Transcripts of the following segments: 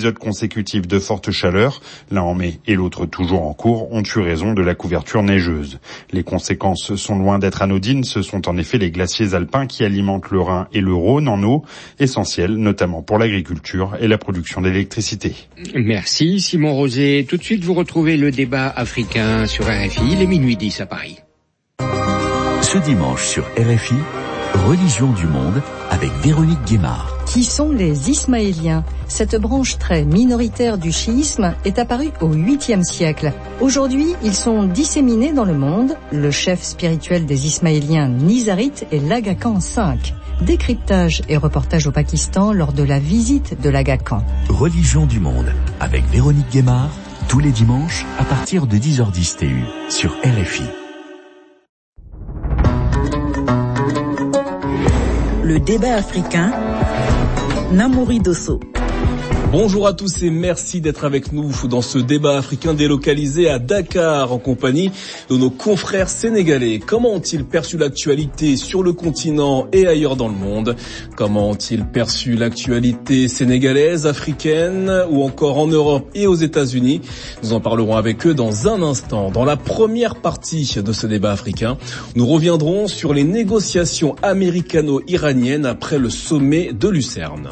épisodes consécutifs de forte chaleur, l'un en mai et l'autre toujours en cours, ont eu raison de la couverture neigeuse. Les conséquences sont loin d'être anodines, ce sont en effet les glaciers alpins qui alimentent le Rhin et le Rhône en eau, essentiels notamment pour l'agriculture et la production d'électricité. Merci Simon Rosé. Tout de suite vous retrouvez le débat africain sur RFI, il est minuit 10 à Paris. Ce dimanche sur RFI, Religion du monde avec Véronique Guémard. Qui sont les Ismaéliens? Cette branche très minoritaire du chiisme est apparue au 8e siècle. Aujourd'hui, ils sont disséminés dans le monde. Le chef spirituel des Ismaéliens, Nizarit, est l'Aga Khan V. Décryptage et reportage au Pakistan lors de la visite de l'Aga Khan. Religion du monde avec Véronique Guémard, tous les dimanches à partir de 10h10 TU sur RFI. Le débat africain, Namouri Dosso. Bonjour à tous et merci d'être avec nous dans ce débat africain délocalisé à Dakar en compagnie de nos confrères sénégalais. Comment ont-ils perçu l'actualité sur le continent et ailleurs dans le monde? Comment ont-ils perçu l'actualité sénégalaise, africaine ou encore en Europe et aux États-Unis? Nous en parlerons avec eux dans un instant. Dans la première partie de ce débat africain, nous reviendrons sur les négociations américano-iraniennes après le sommet de Lucerne.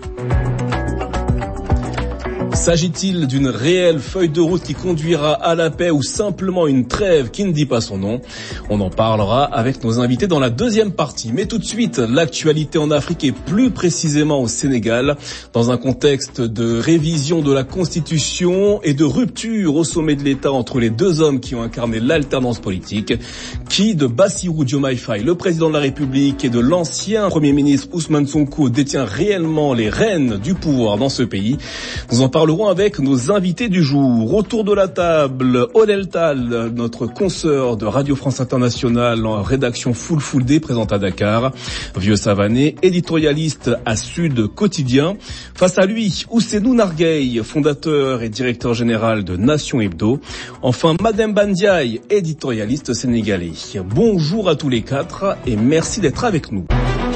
S'agit-il d'une réelle feuille de route qui conduira à la paix ou simplement une trêve qui ne dit pas son nom? On en parlera avec nos invités dans la deuxième partie. Mais tout de suite, l'actualité en Afrique et plus précisément au Sénégal, dans un contexte de révision de la Constitution et de rupture au sommet de l'État entre les deux hommes qui ont incarné l'alternance politique. Qui de Bassirou Diomaye Faye, le président de la République, et de l'ancien Premier ministre Ousmane Sonko détient réellement les rênes du pouvoir dans ce pays? Nous en parlerons avec nos invités du jour. Autour de la table, Odel Tal, notre consoeur de Radio France Internationale en rédaction Full Day, présente à Dakar. Vieux Savané, éditorialiste à Sud Quotidien. Face à lui, Ousseynou Nargueil, fondateur et directeur général de Nation Hebdo. Enfin, Madame Bandiaï, éditorialiste sénégalais. Bonjour à tous les quatre et merci d'être avec nous.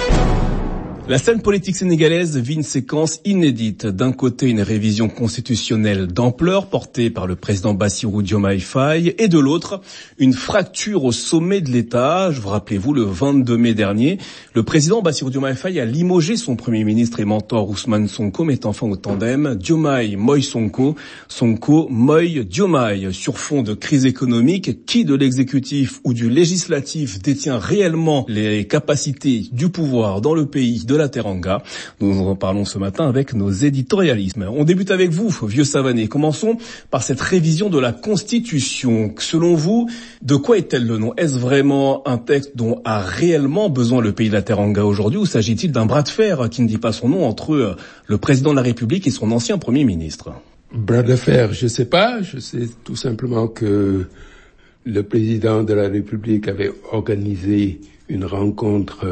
La scène politique sénégalaise vit une séquence inédite. D'un côté, une révision constitutionnelle d'ampleur portée par le président Bassirou Diomaye Faye, et de l'autre, une fracture au sommet de l'État. Je vous rappelez-vous, le 22 mai dernier, le président Bassirou Diomaye Faye a limogé son premier ministre et mentor Ousmane Sonko, mettant fin au tandem Diomaye Moïse Sonko, Sonko Moïse Diomaye. Sur fond de crise économique, qui de l'exécutif ou du législatif détient réellement les capacités du pouvoir dans le pays de la Teranga? Nous en parlons ce matin avec nos éditorialismes. On débute avec vous, Vieux Savané. Commençons par cette révision de la Constitution. Selon vous, de quoi est-elle le nom? Est-ce vraiment un texte dont a réellement besoin le pays de la Teranga aujourd'hui, ou s'agit-il d'un bras de fer qui ne dit pas son nom entre le président de la République et son ancien Premier ministre? Bras de fer, je sais pas. Je sais tout simplement que le président de la République avait organisé une rencontre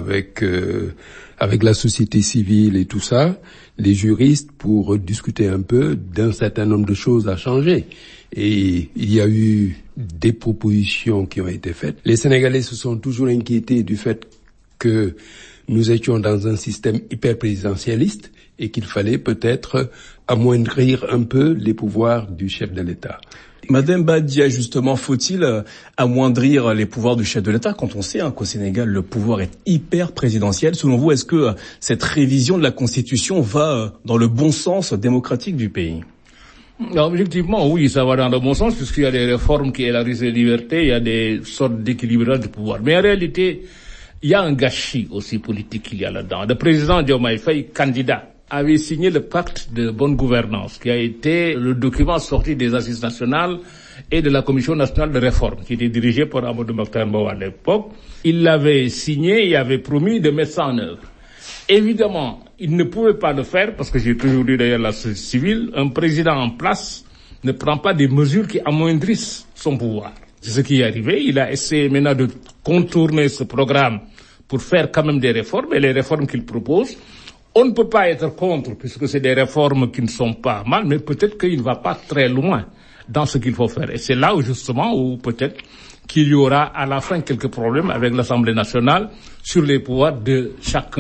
avec la société civile et tout ça, les juristes, pour discuter un peu d'un certain nombre de choses à changer. Et il y a eu des propositions qui ont été faites. Les Sénégalais se sont toujours inquiétés du fait que nous étions dans un système hyper présidentialiste et qu'il fallait peut-être amoindrir un peu les pouvoirs du chef de l'État. Madame Badia, justement, faut-il amoindrir les pouvoirs du chef de l'État quand on sait qu'au Sénégal, le pouvoir est hyper présidentiel? Selon vous, est-ce que cette révision de la Constitution va dans le bon sens démocratique du pays? Objectivement, oui, ça va dans le bon sens, puisqu'il y a des réformes qui élargissent les libertés, il y a des sortes d'équilibrage du pouvoir. Mais en réalité, il y a un gâchis aussi politique qu'il y a là-dedans. Le président Diomaye Faye, candidat, avait signé le pacte de bonne gouvernance, qui a été le document sorti des assises nationales et de la Commission nationale de réforme, qui était dirigée par Amadou Mokhtar Mbow à l'époque. Il l'avait signé et avait promis de mettre ça en œuvre. Évidemment, il ne pouvait pas le faire, parce que j'ai toujours dit d'ailleurs la société civile, un président en place ne prend pas des mesures qui amoindrissent son pouvoir. C'est ce qui est arrivé. Il a essayé maintenant de contourner ce programme pour faire quand même des réformes, et les réformes qu'il propose, on ne peut pas être contre, puisque c'est des réformes qui ne sont pas mal, mais peut-être qu'il ne va pas très loin dans ce qu'il faut faire. Et c'est là où, justement, où peut-être qu'il y aura à la fin quelques problèmes avec l'Assemblée nationale sur les pouvoirs de chacun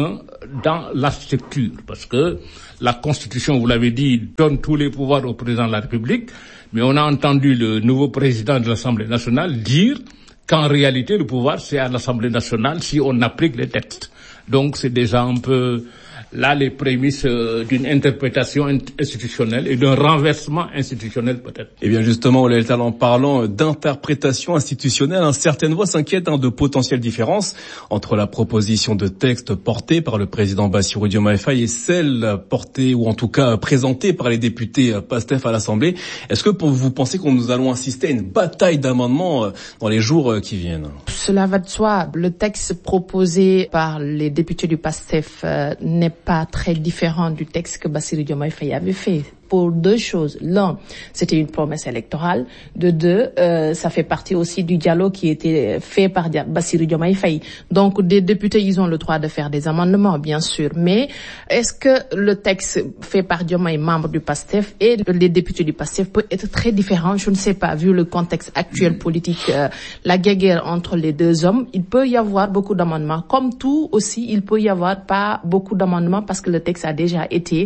dans la structure, parce que la Constitution, vous l'avez dit, donne tous les pouvoirs au président de la République, mais on a entendu le nouveau président de l'Assemblée nationale dire qu'en réalité, le pouvoir, c'est à l'Assemblée nationale si on applique les textes. Donc, c'est déjà un peu là les prémices d'une interprétation institutionnelle et d'un renversement institutionnel peut-être. Eh bien justement, en parlant d'interprétation institutionnelle, certaines voix s'inquiètent de potentielles différences entre la proposition de texte portée par le président Bassirou Diomaye Faye et celle portée ou en tout cas présentée par les députés PASTEF à l'Assemblée. Est-ce que vous pensez que nous allons assister à une bataille d'amendements dans les jours qui viennent? Cela va de soi. Le texte proposé par les députés du PASTEF n'est pas très différent du texte que Bassirou Diomaye Faye avait fait. Pour deux choses. L'un, c'était une promesse électorale. De deux, ça fait partie aussi du dialogue qui était fait par Bassirou Diomaye Faye. Donc, des députés, ils ont le droit de faire des amendements, bien sûr. Mais est-ce que le texte fait par Diomaye, membre du PASTEF, et les députés du PASTEF peut être très différent? Je ne sais pas. Vu le contexte actuel politique, la guerre entre les deux hommes, il peut y avoir beaucoup d'amendements. Comme tout aussi, il peut y avoir pas beaucoup d'amendements parce que le texte a déjà été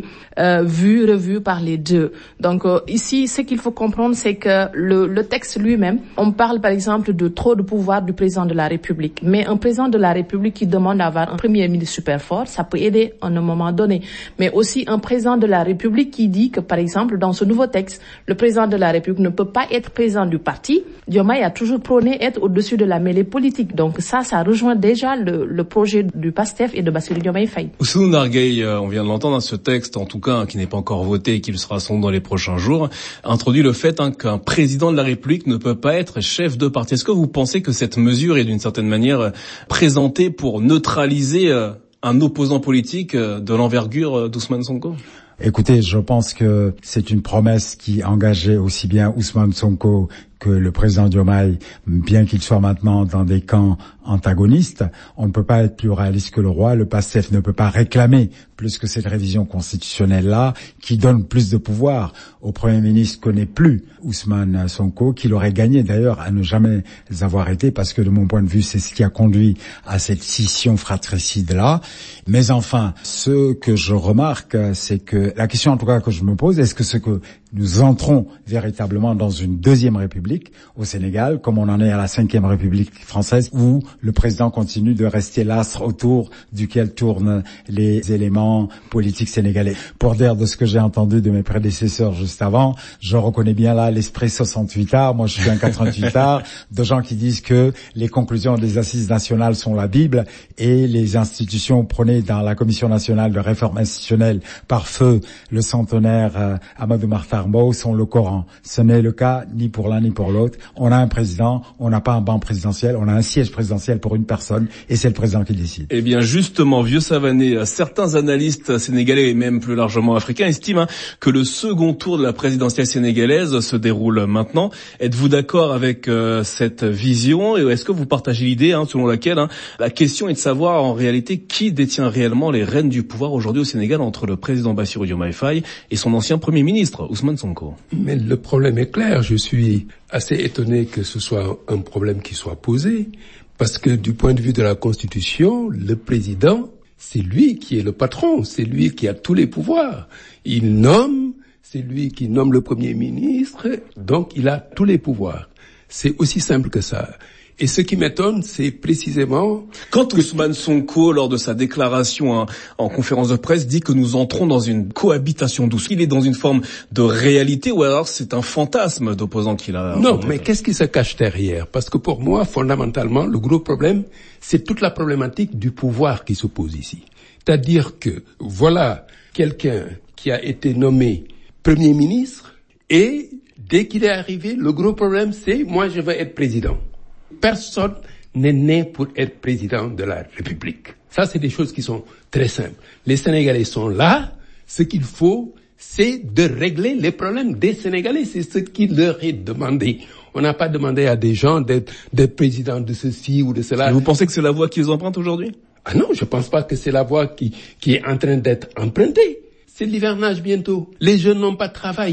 revu par les deux. Donc ici, ce qu'il faut comprendre, c'est que le texte lui-même, on parle par exemple de trop de pouvoir du président de la République. Mais un président de la République qui demande à avoir un premier ministre super fort, ça peut aider à un moment donné. Mais aussi un président de la République qui dit que, par exemple, dans ce nouveau texte, le président de la République ne peut pas être président du parti. Diomaye a toujours prôné être au-dessus de la mêlée politique. Donc ça rejoint déjà le projet du PASTEF et de Bassirou Diomaye Faye. Ousseynou Nargueye, on vient de l'entendre, ce texte, en tout cas, qui n'est pas encore voté et qui le sera sans doute dans les prochains jours, introduit le fait qu'un président de la République ne peut pas être chef de parti. Est-ce que vous pensez que cette mesure est d'une certaine manière présentée pour neutraliser un opposant politique de l'envergure d'Ousmane Sonko? Écoutez, je pense que c'est une promesse qui engageait aussi bien Ousmane Sonko que le président Diomaye, bien qu'il soit maintenant dans des camps antagonistes. On ne peut pas être plus réaliste que le roi. Le PASTEF ne peut pas réclamer plus que cette révision constitutionnelle-là, qui donne plus de pouvoir au Premier ministre que n'est plus Ousmane Sonko, qu'il aurait gagné d'ailleurs à ne jamais avoir été, parce que de mon point de vue, c'est ce qui a conduit à cette scission fratricide-là. Mais enfin, ce que je remarque, c'est que la question en tout cas que je me pose, est-ce que nous entrons véritablement dans une deuxième république au Sénégal, comme on en est à la 5e République française, où le président continue de rester l'astre autour duquel tournent les éléments politiques sénégalais. Pour dire de ce que j'ai entendu de mes prédécesseurs juste avant, je reconnais bien là l'esprit 68ard, moi je suis un 88ard, de gens qui disent que les conclusions des assises nationales sont la Bible et les institutions prônées dans la Commission nationale de réforme institutionnelle par feu le centenaire Amadou Mahtar Mbow sont le Coran. Ce n'est le cas ni pour l'un ni pour l'autre. On a un président, on n'a pas un banc présidentiel, on a un siège présidentiel pour une personne et c'est le président qui décide. Eh bien justement, Vieux Savané, certains analystes sénégalais et même plus largement africains estiment que le second tour de la présidentielle sénégalaise se déroule maintenant. Êtes-vous d'accord avec cette vision et est-ce que vous partagez l'idée selon laquelle la question est de savoir en réalité qui détient réellement les rênes du pouvoir aujourd'hui au Sénégal entre le président Bassirou Diomaye Faye et son ancien Premier ministre, Ousmane Sonko? Mais le problème est clair. Je suis assez étonné que ce soit un problème qui soit posé, parce que du point de vue de la Constitution, le président, c'est lui qui est le patron, c'est lui qui a tous les pouvoirs. Il nomme, c'est lui qui nomme le Premier ministre, donc il a tous les pouvoirs. C'est aussi simple que ça. Et ce qui m'étonne, c'est précisément... Quand Ousmane Sonko, lors de sa déclaration en conférence de presse, dit que nous entrons dans une cohabitation douce, il est dans une forme de réalité ou alors c'est un fantasme d'opposant qu'il a... Non, mais qu'est-ce qui se cache derrière? Parce que pour moi, fondamentalement, le gros problème, c'est toute la problématique du pouvoir qui se pose ici. C'est-à-dire que, voilà, quelqu'un qui a été nommé Premier ministre et dès qu'il est arrivé, le gros problème, c'est « moi, je veux être président ». Personne n'est né pour être président de la République. Ça, c'est des choses qui sont très simples. Les Sénégalais sont là. Ce qu'il faut, c'est de régler les problèmes des Sénégalais. C'est ce qui leur est demandé. On n'a pas demandé à des gens d'être présidents de ceci ou de cela. Et vous pensez que c'est la voie qu'ils empruntent aujourd'hui? Ah non, je pense pas que c'est la voie qui est en train d'être empruntée. C'est l'hivernage bientôt. Les jeunes n'ont pas de travail.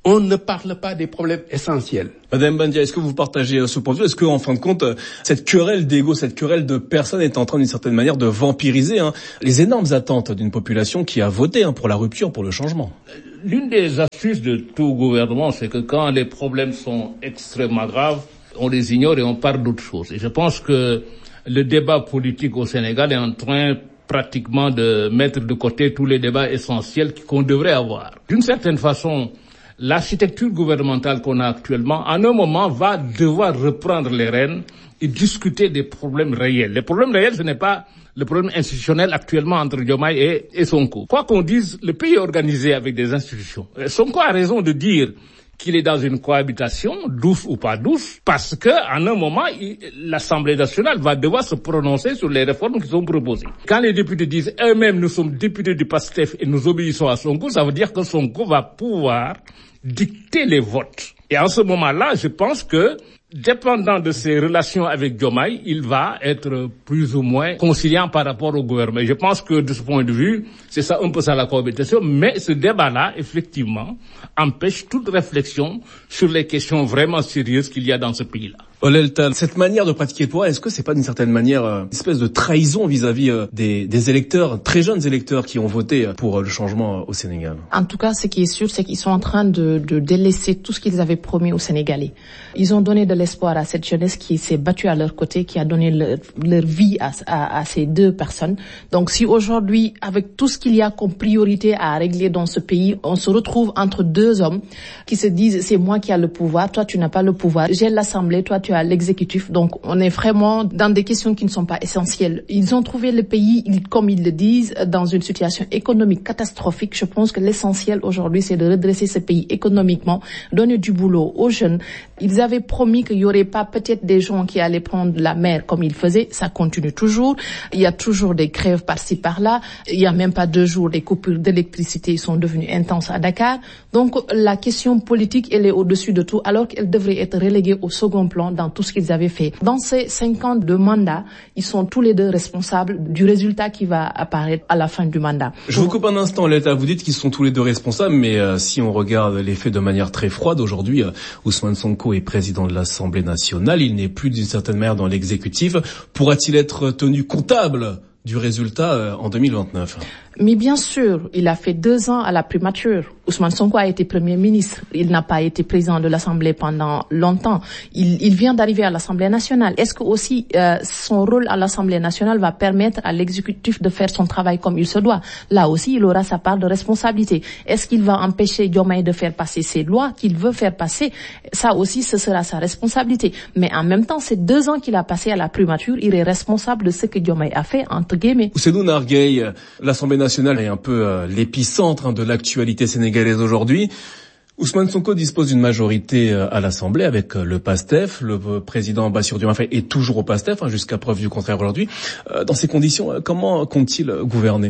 on ne parle pas des problèmes essentiels. Madame Bandia, est-ce que vous partagez ce point de vue? Est-ce que, en fin de compte, cette querelle d'ego, cette querelle de personnes est en train d'une certaine manière de vampiriser les énormes attentes d'une population qui a voté pour la rupture, pour le changement? L'une des astuces de tout gouvernement, c'est que quand les problèmes sont extrêmement graves, on les ignore et on parle d'autre chose. Et je pense que le débat politique au Sénégal est en train pratiquement de mettre de côté tous les débats essentiels qu'on devrait avoir. D'une certaine façon, l'architecture gouvernementale qu'on a actuellement, à un moment, va devoir reprendre les rênes et discuter des problèmes réels. Les problèmes réels, ce n'est pas le problème institutionnel actuellement entre Diomaye et Sonko. Quoi qu'on dise, le pays est organisé avec des institutions. Sonko a raison de dire qu'il est dans une cohabitation, douce ou pas douce, parce que, à un moment, l'Assemblée nationale va devoir se prononcer sur les réformes qui sont proposées. Quand les députés disent eux-mêmes, nous sommes députés du PASTEF et nous obéissons à Sonko, ça veut dire que Sonko va pouvoir dicter les votes. Et en ce moment-là, je pense que, dépendant de ses relations avec Diomaye, il va être plus ou moins conciliant par rapport au gouvernement. Je pense que de ce point de vue, c'est ça un peu ça la cohabitation, mais ce débat-là, effectivement, empêche toute réflexion sur les questions vraiment sérieuses qu'il y a dans ce pays-là. Ollel Tal, cette manière de pratiquer le pouvoir, est-ce que c'est pas d'une certaine manière une espèce de trahison vis-à-vis des électeurs, très jeunes électeurs qui ont voté pour le changement au Sénégal? En tout cas, ce qui est sûr, c'est qu'ils sont en train de délaisser tout ce qu'ils avaient promis aux Sénégalais. Ils ont donné de l'espoir à cette jeunesse qui s'est battue à leur côté, qui a donné leur vie à ces deux personnes. Donc si aujourd'hui, avec tout ce qu'il y a comme priorité à régler dans ce pays, on se retrouve entre deux hommes qui se disent c'est moi qui ai le pouvoir, toi tu n'as pas le pouvoir, j'ai l'Assemblée, toi tu as l'exécutif, donc on est vraiment dans des questions qui ne sont pas essentielles. Ils ont trouvé le pays, comme ils le disent, dans une situation économique catastrophique. Je pense que l'essentiel aujourd'hui, c'est de redresser ce pays économiquement, donner du boulot aux jeunes. Ils avaient promis qu'il y aurait pas peut-être des gens qui allaient prendre la mer comme ils faisaient, ça continue toujours. Il y a toujours des grèves par-ci par-là. Il y a même pas 2 jours, des coupures d'électricité sont devenues intenses à Dakar. Donc la question politique, elle est au-dessus de tout, alors qu'elle devrait être reléguée au second plan dans tout ce qu'ils avaient fait. Dans ces 5 ans de mandat, ils sont tous les deux responsables du résultat qui va apparaître à la fin du mandat. Je vous coupe un instant, Leta. Vous dites qu'ils sont tous les deux responsables, mais si on regarde les faits de manière très froide, aujourd'hui, Ousmane Sonko est président de l'Assemblée nationale. Il n'est plus d'une certaine manière dans l'exécutif. Pourra-t-il être tenu comptable du résultat en 2029? Mais bien sûr, il a fait 2 ans à la primature. Ousmane Sonko a été Premier ministre. Il n'a pas été président de l'Assemblée pendant longtemps. Il vient d'arriver à l'Assemblée nationale. Est-ce que aussi son rôle à l'Assemblée nationale va permettre à l'exécutif de faire son travail comme il se doit? Là aussi, il aura sa part de responsabilité. Est-ce qu'il va empêcher Diomaye de faire passer ses lois qu'il veut faire passer? Ça aussi, ce sera sa responsabilité. Mais en même temps, ces 2 ans qu'il a passé à la primature, il est responsable de ce que Diomaye a fait, entre guillemets. Ousseynou Nargueil, l'Assemblée nationale est un peu l'épicentre de l'actualité sénégalaise aujourd'hui. Ousmane Sonko dispose d'une majorité à l'Assemblée avec le PASTEF. Le président Bassirou Diomaye Faye est toujours au PASTEF, jusqu'à preuve du contraire aujourd'hui. Dans ces conditions, comment compte-t-il gouverner?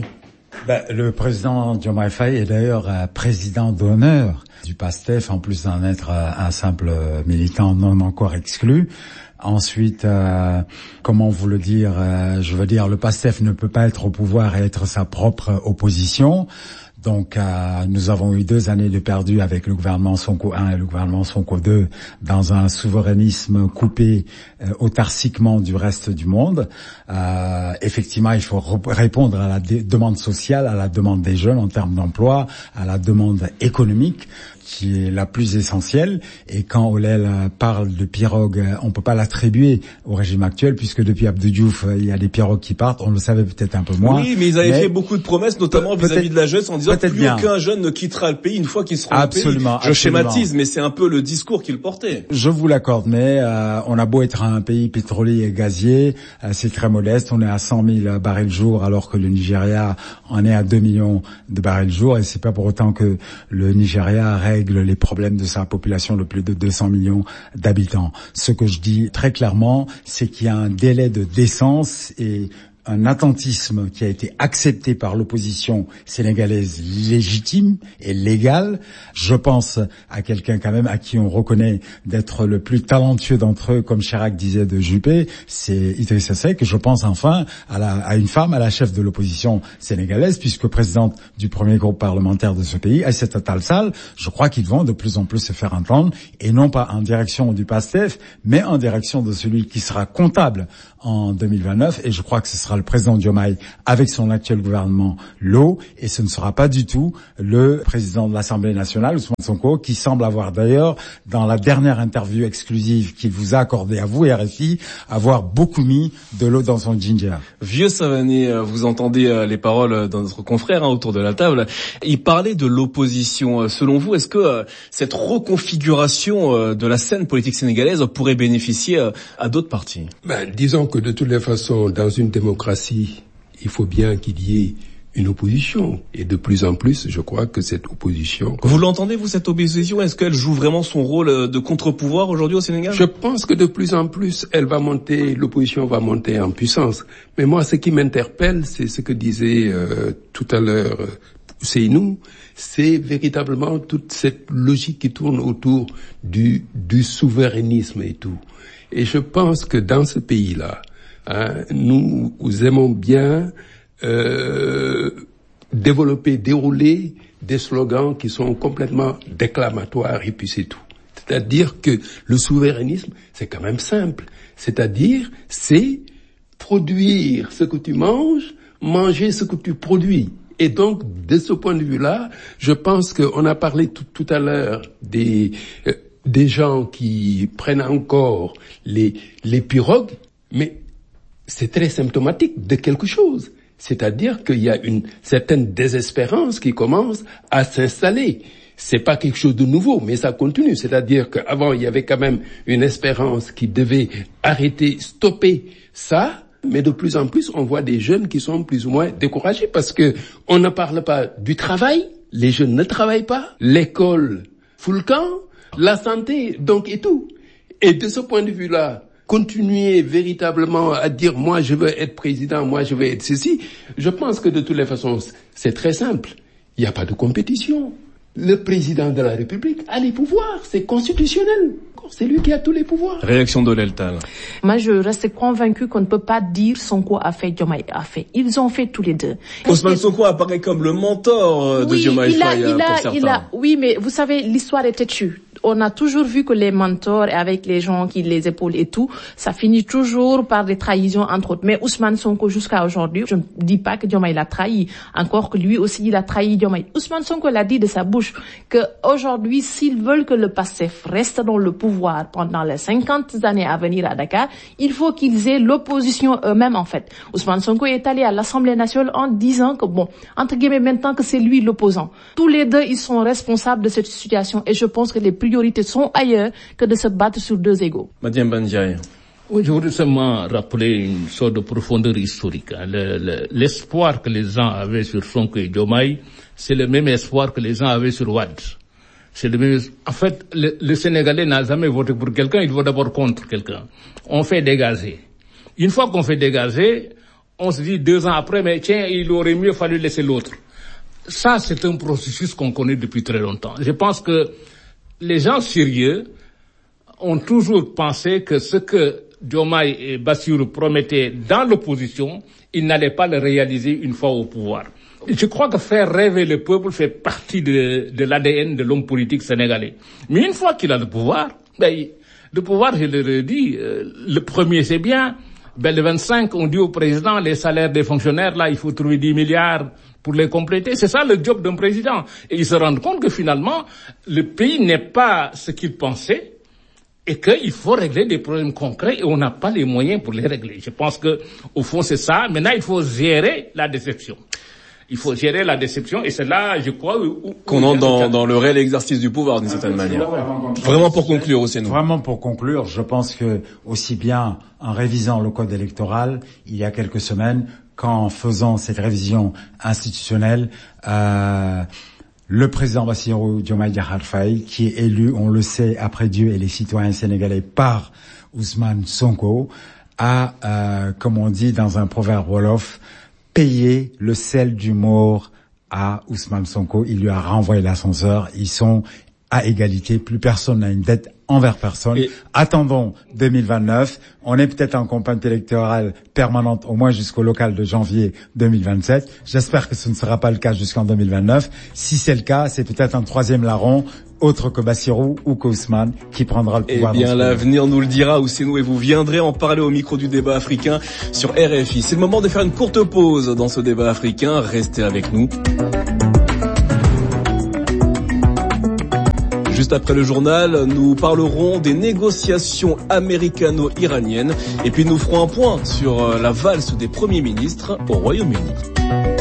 Le président Diomaye Faye est d'ailleurs président d'honneur du PASTEF, en plus d'en être un simple militant non encore exclu. Ensuite, comment vous le dire, je veux dire, le PASTEF ne peut pas être au pouvoir et être sa propre opposition. Donc, nous avons eu 2 années de perdu avec le gouvernement Sonko 1 et le gouvernement Sonko 2 dans un souverainisme coupé autarciquement du reste du monde. Effectivement, il faut répondre à la demande sociale, à la demande des jeunes en termes d'emploi, à la demande économique, qui est la plus essentielle. Et quand Ollel parle de pirogue, on peut pas l'attribuer au régime actuel, puisque depuis Abdou Diouf, il y a des pirogues qui partent. On le savait peut-être un peu moins. Oui, mais ils avaient fait beaucoup de promesses, notamment vis-à-vis de la jeunesse, en disant plus aucun jeune ne quittera le pays une fois qu'ils seront au pays. Je schématise, mais c'est un peu le discours qu'ils portaient. Je vous l'accorde, mais on a beau être un pays pétrolier et gazier, c'est très modeste. On est à 100 000 barils jour, alors que le Nigeria en est à 2 millions de barils jour. Et c'est pas pour autant que le Nigeria règle les problèmes de sa population de plus de 200 millions d'habitants. Ce que je dis très clairement, c'est qu'il y a un délai de décence et un attentisme qui a été accepté par l'opposition sénégalaise légitime et légale. Je pense à quelqu'un quand même à qui on reconnaît d'être le plus talentueux d'entre eux, comme Chirac disait de Juppé, c'est Idrissa Seck. Je pense enfin à une femme, à la chef de l'opposition sénégalaise, puisque présidente du premier groupe parlementaire de ce pays, Aïssata Tall Sall. Je crois qu'ils vont de plus en plus se faire entendre, et non pas en direction du PASTEF, mais en direction de celui qui sera comptable en 2029, et je crois que ce sera le président Diomaye avec son actuel gouvernement Lo, et ce ne sera pas du tout le président de l'Assemblée nationale, Ousmane Sonko, qui semble avoir d'ailleurs, dans la dernière interview exclusive qu'il vous a accordée à vous et RFI, avoir beaucoup mis de l'eau dans son ginger. Vieux Savané, vous entendez les paroles de notre confrère autour de la table. Il parlait de l'opposition. Selon vous, est-ce que cette reconfiguration de la scène politique sénégalaise pourrait bénéficier à d'autres partis? Disons que de toutes les façons, dans une démocratie, il faut bien qu'il y ait une opposition. Et de plus en plus, je crois que cette opposition... Vous l'entendez, vous, cette opposition? Est-ce qu'elle joue vraiment son rôle de contre-pouvoir aujourd'hui au Sénégal? Je pense que de plus en plus, l'opposition va monter en puissance. Mais moi, ce qui m'interpelle, c'est ce que disait tout à l'heure Seynou, c'est véritablement toute cette logique qui tourne autour du souverainisme et tout. Et je pense que dans ce pays-là, nous aimons bien dérouler des slogans qui sont complètement déclamatoires, et puis c'est tout. C'est-à-dire que le souverainisme, c'est quand même simple. C'est-à-dire, c'est produire ce que tu manges, manger ce que tu produis. Et donc, de ce point de vue-là, je pense qu'on a parlé tout à l'heure des gens qui prennent encore les pirogues, mais c'est très symptomatique de quelque chose. C'est-à-dire qu'il y a une certaine désespérance qui commence à s'installer. C'est pas quelque chose de nouveau, mais ça continue. C'est-à-dire qu'avant, il y avait quand même une espérance qui devait stopper ça, mais de plus en plus, on voit des jeunes qui sont plus ou moins découragés parce que on ne parle pas du travail, les jeunes ne travaillent pas, l'école fout le camp, la santé, donc, et tout. Et de ce point de vue-là, continuer véritablement à dire, moi, je veux être président, moi, je veux être ceci, je pense que de toutes les façons, c'est très simple. Il n'y a pas de compétition. Le président de la République a les pouvoirs, c'est constitutionnel. C'est lui qui a tous les pouvoirs. Réaction de l'Eltal. Moi, je reste convaincue qu'on ne peut pas dire Sonko a fait, Diomaye a fait. Ils ont fait tous les deux. Ousmane Sonko apparaît comme le mentor de Diomaye Faye pour certains. Oui, mais vous savez, l'histoire est têtue. On a toujours vu que les mentors, avec les gens qui les épaulent et tout, ça finit toujours par des trahisons, entre autres. Mais Ousmane Sonko, jusqu'à aujourd'hui, je ne dis pas que Diomaye l'a trahi. Encore que lui aussi, il a trahi Diomaye. Ousmane Sonko l'a dit de sa bouche que aujourd'hui, s'ils veulent que le PASTEF reste dans le pouvoir pendant les 50 années à venir à Dakar, il faut qu'ils aient l'opposition eux-mêmes, en fait. Ousmane Sonko est allé à l'Assemblée nationale en disant que, bon, entre guillemets, maintenant que c'est lui l'opposant. Tous les deux, ils sont responsables de cette situation et je pense que les priorités sont ailleurs que de se battre sur deux égaux. Madiam Bandiaï. Oui, je voudrais seulement rappeler une sorte de profondeur historique. L'espoir que les gens avaient sur Sonko et Diomaye, c'est le même espoir que les gens avaient sur Wade. C'est le même. En fait, le Sénégalais n'a jamais voté pour quelqu'un, il vote d'abord contre quelqu'un. On fait dégager. Une fois qu'on fait dégager, on se dit 2 ans après, mais tiens, il aurait mieux fallu laisser l'autre. Ça, c'est un processus qu'on connaît depuis très longtemps. Je pense que les gens sérieux ont toujours pensé que ce que Diomaye et Bassirou promettaient dans l'opposition, ils n'allaient pas le réaliser une fois au pouvoir. Je crois que faire rêver le peuple fait partie de l'ADN de l'homme politique sénégalais. Mais une fois qu'il a le pouvoir, le pouvoir, je le redis, le premier c'est bien, le 25, on dit au président, les salaires des fonctionnaires, là, il faut trouver 10 milliards pour les compléter. C'est ça le job d'un président. Et ils se rendent compte que finalement, le pays n'est pas ce qu'il pensait et qu'il faut régler des problèmes concrets et on n'a pas les moyens pour les régler. Je pense que, au fond, c'est ça. Maintenant, il faut gérer la déception. Il faut gérer la déception et c'est là, je crois, qu'on entre dans le réel exercice du pouvoir d'une certaine manière. Vraiment pour conclure, Ousseynou. Vraiment pour conclure, je pense que aussi bien en révisant le code électoral il y a quelques semaines qu'en faisant cette révision institutionnelle, le président Bassirou Diomaye Diakhar Faye, qui est élu, on le sait, après Dieu et les citoyens sénégalais par Ousmane Sonko, a, comme on dit dans un proverbe wolof, payé le sel d'humour à Ousmane Sonko. Il lui a renvoyé l'ascenseur. Ils sont à égalité. Plus personne n'a une dette envers personne. Attendons 2029. On est peut-être en campagne électorale permanente, au moins jusqu'au local de janvier 2027. J'espère que ce ne sera pas le cas jusqu'en 2029. Si c'est le cas, c'est peut-être un troisième larron, autre que Bassirou ou qu'Ousmane, qui prendra le pouvoir. Eh bien, l'avenir nous le dira, Ousseynou, et vous viendrez en parler au micro du débat africain sur RFI. C'est le moment de faire une courte pause dans ce débat africain. Restez avec nous. Juste après le journal, nous parlerons des négociations américano-iraniennes et puis nous ferons un point sur la valse des premiers ministres au Royaume-Uni.